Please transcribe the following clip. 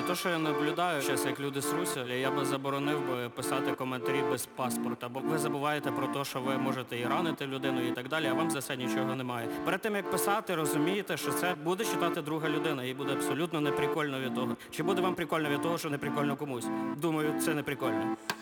то, що я наблюдаю зараз, як люди сруся, я би заборонив би писати коментарі без паспорта, бо ви забуваєте про те, що ви можете і ранити людину і так далі, а вам за це нічого немає. Перед тим, як писати, розумієте, що це буде читати друга людина, і буде абсолютно неприкольно від того. Чи буде вам прикольно від того, що неприкольно комусь? Думаю, це неприкольно.